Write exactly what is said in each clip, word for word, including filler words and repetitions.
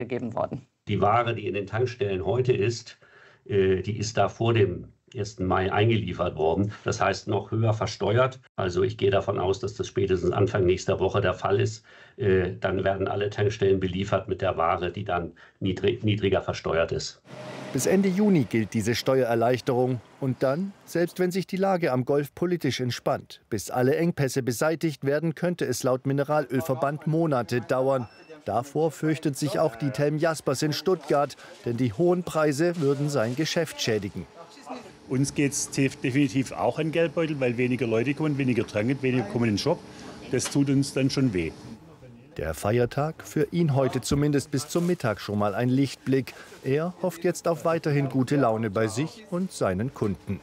gegeben worden. Die Ware, die in den Tankstellen heute ist, äh, die ist da vor dem ersten Mai eingeliefert worden. Das heißt, noch höher versteuert. Also ich gehe davon aus, dass das spätestens Anfang nächster Woche der Fall ist. Äh, dann werden alle Tankstellen beliefert mit der Ware, die dann niedrig, niedriger versteuert ist. Bis Ende Juni gilt diese Steuererleichterung. Und dann, selbst wenn sich die Lage am Golf politisch entspannt, bis alle Engpässe beseitigt werden, könnte es laut Mineralölverband Monate dauern. Davor fürchtet sich auch Diethelm Jaspers in Stuttgart, denn die hohen Preise würden sein Geschäft schädigen. Uns geht es definitiv auch an Geldbeutel, weil weniger Leute kommen, weniger tranken, weniger kommen in den Shop. Das tut uns dann schon weh. Der Feiertag, für ihn heute zumindest bis zum Mittag schon mal ein Lichtblick. Er hofft jetzt auf weiterhin gute Laune bei sich und seinen Kunden.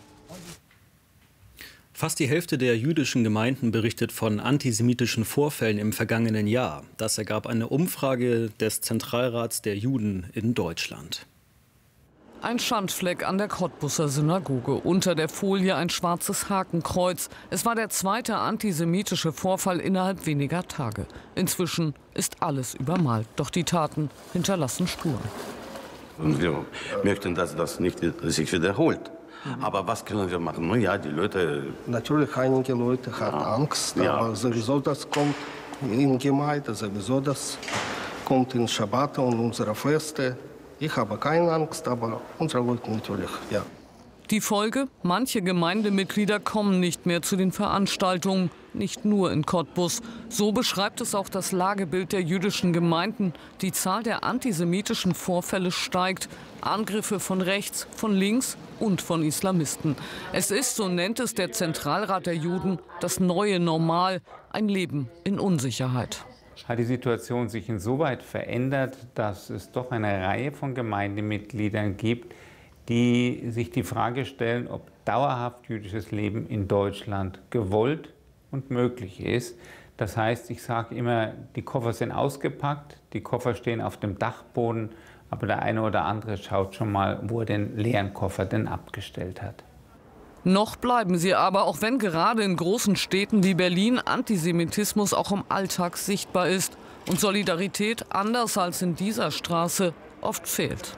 Fast die Hälfte der jüdischen Gemeinden berichtet von antisemitischen Vorfällen im vergangenen Jahr. Das ergab eine Umfrage des Zentralrats der Juden in Deutschland. Ein Schandfleck an der Cottbuser Synagoge. Unter der Folie ein schwarzes Hakenkreuz. Es war der zweite antisemitische Vorfall innerhalb weniger Tage. Inzwischen ist alles übermalt. Doch die Taten hinterlassen Spuren. Und wir möchten, dass das nicht sich wiederholt. Aber was können wir machen? Nun ja, die Leute... Natürlich, einige Leute haben Angst, ja. Aber sowieso das kommt in Gemeinde, sowieso das kommt in Schabbat und unsere Feste. Ich habe keine Angst, aber unsere Leute natürlich, ja. Die Folge? Manche Gemeindemitglieder kommen nicht mehr zu den Veranstaltungen, nicht nur in Cottbus. So beschreibt es auch das Lagebild der jüdischen Gemeinden. Die Zahl der antisemitischen Vorfälle steigt. Angriffe von rechts, von links und von Islamisten. Es ist, so nennt es der Zentralrat der Juden, das neue Normal, ein Leben in Unsicherheit. Hat die Situation sich insoweit verändert, dass es doch eine Reihe von Gemeindemitgliedern gibt, die sich die Frage stellen, ob dauerhaft jüdisches Leben in Deutschland gewollt und möglich ist. Das heißt, ich sage immer, die Koffer sind ausgepackt, die Koffer stehen auf dem Dachboden, aber der eine oder andere schaut schon mal, wo er den leeren Koffer denn abgestellt hat. Noch bleiben sie aber, auch wenn gerade in großen Städten wie Berlin Antisemitismus auch im Alltag sichtbar ist und Solidarität, anders als in dieser Straße, oft fehlt.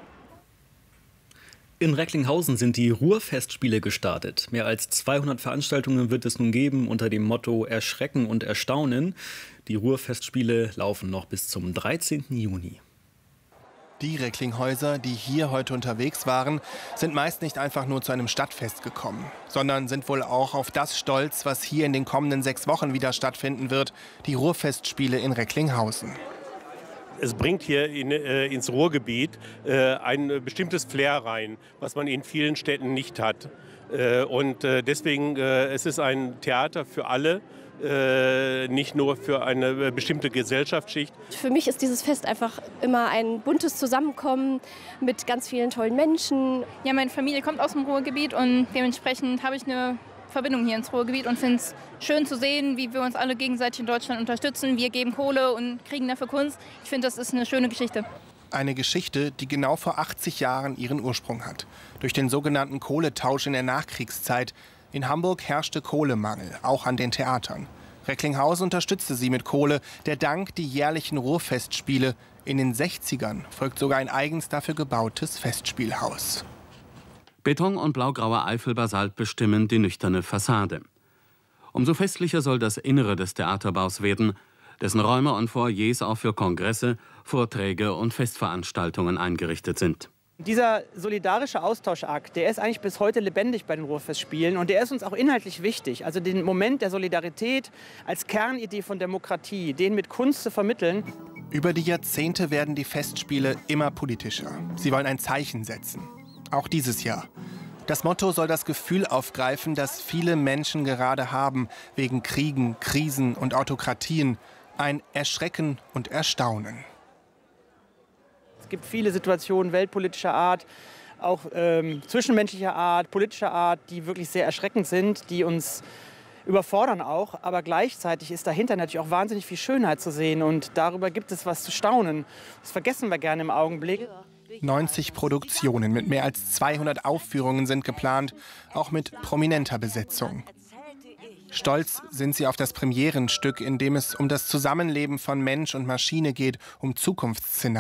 In Recklinghausen sind die Ruhrfestspiele gestartet. Mehr als zweihundert Veranstaltungen wird es nun geben unter dem Motto Erschrecken und Erstaunen. Die Ruhrfestspiele laufen noch bis zum dreizehnten Juni. Die Recklinghäuser, die hier heute unterwegs waren, sind meist nicht einfach nur zu einem Stadtfest gekommen, sondern sind wohl auch auf das stolz, was hier in den kommenden sechs Wochen wieder stattfinden wird, die Ruhrfestspiele in Recklinghausen. Es bringt hier in, äh, ins Ruhrgebiet äh, ein bestimmtes Flair rein, was man in vielen Städten nicht hat. Äh, und äh, deswegen äh, es ist ein Theater für alle. Äh, nicht nur für eine bestimmte Gesellschaftsschicht. Für mich ist dieses Fest einfach immer ein buntes Zusammenkommen mit ganz vielen tollen Menschen. Ja, meine Familie kommt aus dem Ruhrgebiet und dementsprechend habe ich eine Verbindung hier ins Ruhrgebiet und finde es schön zu sehen, wie wir uns alle gegenseitig in Deutschland unterstützen. Wir geben Kohle und kriegen dafür Kunst. Ich finde, das ist eine schöne Geschichte. Eine Geschichte, die genau vor achtzig Jahren ihren Ursprung hat. Durch den sogenannten Kohletausch in der Nachkriegszeit. In Hamburg herrschte Kohlemangel, auch an den Theatern. Recklinghausen unterstützte sie mit Kohle. Der Dank die jährlichen Ruhrfestspiele. In den sechzigern folgt sogar ein eigens dafür gebautes Festspielhaus. Beton und blaugrauer Eifelbasalt bestimmen die nüchterne Fassade. Umso festlicher soll das Innere des Theaterbaus werden, dessen Räume und Foyers auch für Kongresse, Vorträge und Festveranstaltungen eingerichtet sind. Dieser solidarische Austauschakt, der ist eigentlich bis heute lebendig bei den Ruhrfestspielen und der ist uns auch inhaltlich wichtig. Also den Moment der Solidarität als Kernidee von Demokratie, den mit Kunst zu vermitteln. Über die Jahrzehnte werden die Festspiele immer politischer. Sie wollen ein Zeichen setzen. Auch dieses Jahr. Das Motto soll das Gefühl aufgreifen, das viele Menschen gerade haben, wegen Kriegen, Krisen und Autokratien. Ein Erschrecken und Erstaunen. Es gibt viele Situationen weltpolitischer Art, auch ähm, zwischenmenschlicher Art, politischer Art, die wirklich sehr erschreckend sind, die uns überfordern auch. Aber gleichzeitig ist dahinter natürlich auch wahnsinnig viel Schönheit zu sehen und darüber gibt es was zu staunen. Das vergessen wir gerne im Augenblick. neunzig Produktionen mit mehr als zweihundert Aufführungen sind geplant, auch mit prominenter Besetzung. Stolz sind sie auf das Premierenstück, in dem es um das Zusammenleben von Mensch und Maschine geht, um Zukunftsszenarien.